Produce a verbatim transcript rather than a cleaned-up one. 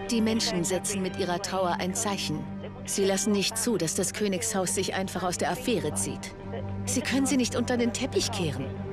Die Menschen setzen mit ihrer Trauer ein Zeichen. Sie lassen nicht zu, dass das Königshaus sich einfach aus der Affäre zieht. Sie können sie nicht unter den Teppich kehren.